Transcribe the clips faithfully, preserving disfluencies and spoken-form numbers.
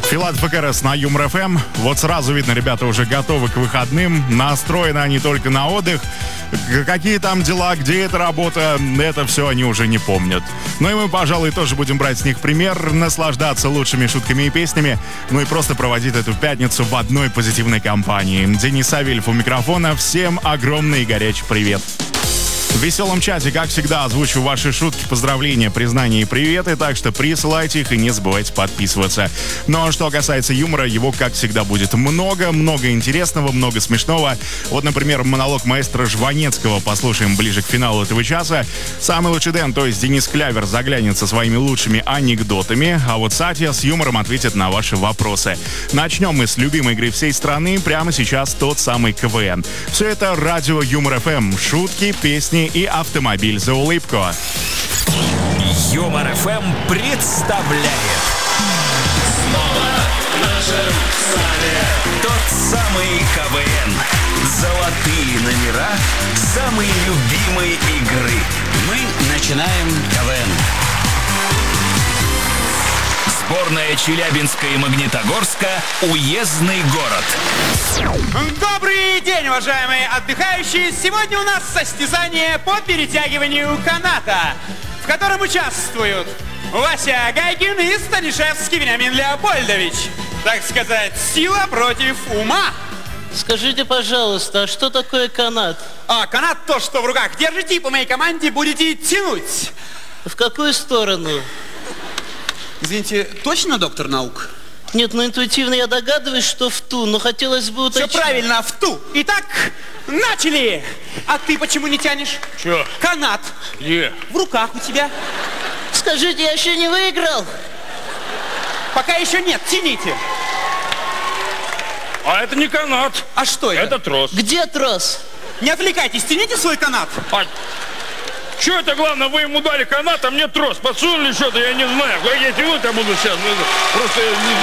Филатов и Карас на Юмор эф эм. Вот сразу видно, ребята уже готовы к выходным. Настроены они только на отдых. Какие там дела, где эта работа, это все они уже не помнят. Ну и мы, пожалуй, тоже будем брать с них пример, наслаждаться лучшими шутками и песнями, ну и просто проводить эту пятницу в одной позитивной компании. Денис Савельев у микрофона. Всем огромный и горячий привет. В веселом чате, как всегда, озвучу ваши шутки, поздравления, признания и приветы, так что присылайте их и не забывайте подписываться. Ну а что касается юмора, его, как всегда, будет много, много интересного, много смешного. Вот, например, монолог маэстро Жванецкого послушаем ближе к финалу этого часа. Самый лучший Дэн, то есть Денис Клявер, заглянет со своими лучшими анекдотами, а вот Сатья с юмором ответит на ваши вопросы. Начнем мы с любимой игры всей страны, прямо сейчас тот самый ка вэ эн. Все это радио Юмор эф эм, шутки, песни и автомобиль за улыбку. Юмор эф эм представляет. Снова в нашем стане Тот самый ка вэ эн. Золотые номера самой любимой игры. Мы начинаем ка вэ эн. Сборная Челябинска и Магнитогорска. Уездный город. Добрый день, уважаемые отдыхающие! Сегодня у нас состязание по перетягиванию каната, в котором участвуют Вася Гайкин и Станишевский Вениамин Леопольдович. Так сказать, сила против ума. Скажите, пожалуйста, а что такое канат? А канат то, что в руках держите, и по моей команде будете тянуть. В какую сторону? Извините, точно доктор наук? Нет, ну интуитивно я догадываюсь, что в ту, но хотелось бы уточнить. Все правильно, в ту. Итак, начали! А ты почему не тянешь? Че? Канат. Где? В руках у тебя. Скажите, я еще не выиграл? Пока еще нет, тяните. А это не канат. А что это? Это трос. Где трос? Не отвлекайтесь, тяните свой канат. А, что это главное, вы ему дали канат, а мне трос. Подсунули что-то, я не знаю. Как я тянуть-то буду сейчас? Просто я не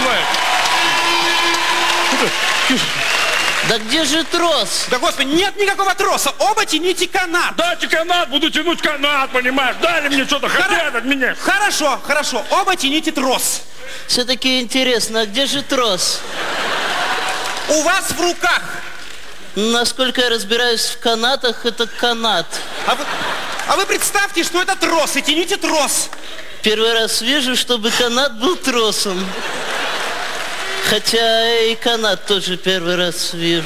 знаю. Да где же трос? Да господи, нет никакого троса. Оба тяните канат. Дайте канат, буду тянуть канат, понимаешь? Дали мне что-то, хотят от меня. Хорошо, хорошо. Оба тяните трос. Все-таки интересно, а где же трос? У вас в руках. Насколько я разбираюсь в канатах, это канат. А вы, а вы представьте, что это трос, и тяните трос. Первый раз вижу, чтобы канат был тросом. Хотя и канат тоже первый раз вижу.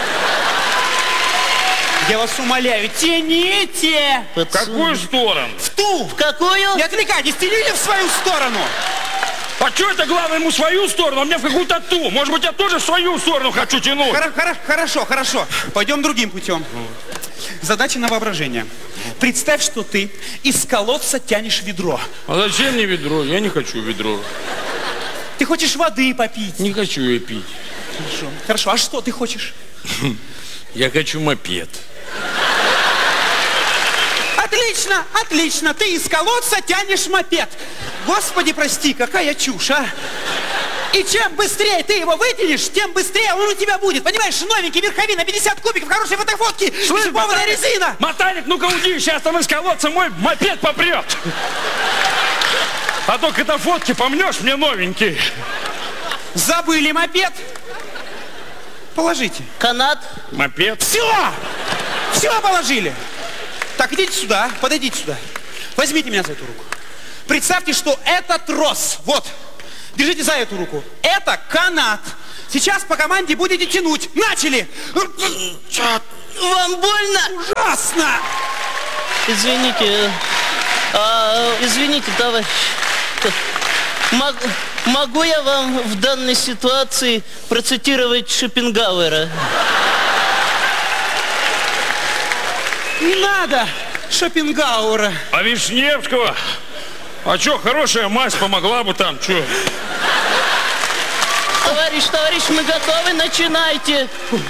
Я вас умоляю, тяните! В какую сторону? В ту! В какую? Не отвлекайтесь, тяните в свою сторону! А что это главное ему свою сторону, а мне в какую-то ту? Может быть, я тоже в свою сторону хочу тянуть? Хоро- хоро- хорошо, хорошо. Пойдем другим путем. Задача на воображение. Представь, что ты из колодца тянешь ведро. А зачем мне ведро? Я не хочу ведро. Ты хочешь воды попить. Не хочу я пить. Хорошо. Хорошо, а что ты хочешь? Я хочу мопед. Отлично, отлично. Ты из колодца тянешь мопед. Господи, прости, какая чушь, а? И чем быстрее ты его вытянешь, тем быстрее он у тебя будет. Понимаешь, новенький, верховина, пятьдесят кубиков, хорошие фотофотки, шипованная резина. Мотальник, ну-ка уйди, сейчас там из колодца мой мопед попрет. А то когда фотки помнешь, мне новенький. Забыли мопед? Положите. Канат? Мопед. Все! Все положили. Так, идите сюда, подойдите сюда. Возьмите меня за эту руку. Представьте, что это трос. Вот. Держите за эту руку. Это канат. Сейчас по команде будете тянуть. Начали! Вам больно? Ужасно! Извините. А, извините, товарищ. Мог, могу я вам в данной ситуации процитировать Шопенгауэра? Не надо Шопенгауэра. А Вишневского? А что, хорошая мазь помогла бы там, что? Товарищ, товарищ, мы готовы, начинайте.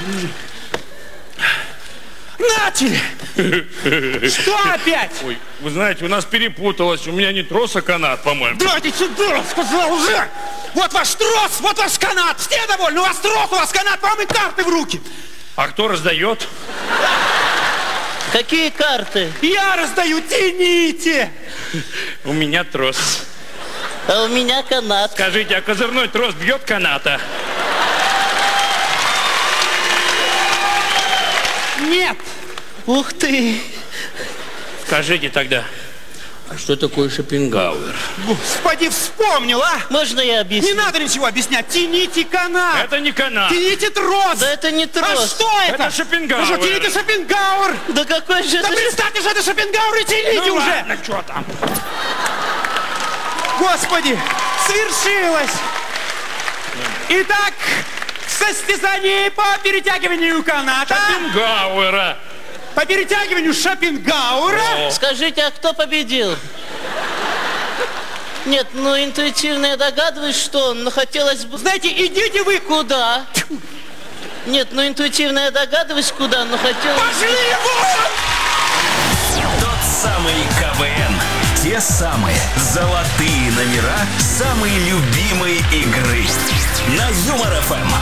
Начали! Что опять? Ой, вы знаете, у нас перепуталось, у меня не трос, а канат, по-моему. Дайте сюда, сказал уже! Вот ваш трос, вот ваш канат! Все довольны, у вас трос, у вас канат, вам и карты в руки! А кто раздает? Какие карты? Я раздаю, тяните! У меня трос. А у меня канат. Скажите, а козырной трос бьет каната? Нет. Ух ты. Скажите тогда, а что такое Шопенгауэр? Господи, вспомнил, а? Можно я объясню? Не надо ничего объяснять. Тяните канат. Это не канат. Тяните трос. Да это не трос. А что это? Это Шопенгауэр. Ну что, тяните Шопенгауэр. Да какой же Да это... представьте, что это Шопенгауэр, и тяните Ну уже. ладно, что там? Господи, свершилось. Итак, состязание по перетягиванию каната. Шопенгауэра. По перетягиванию Шопенгауэра. Скажите, а кто победил? Нет, ну интуитивно я догадываюсь, что он, но хотелось бы... Знаете, идите вы. Куда? Нет, ну интуитивно я догадываюсь, куда, но хотелось... Пошли вон! Тот самый КВН. Те самые золотые номера самой любимой игры. На Юмор ФМ.